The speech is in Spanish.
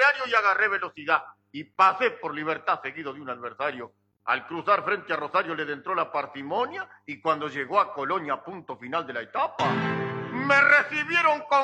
diario y agarré velocidad. Y pasé por Libertad seguido de un adversario. Al cruzar frente a Rosario le entró la parsimonia y cuando llegó a Colonia, punto final de la etapa, me recibieron con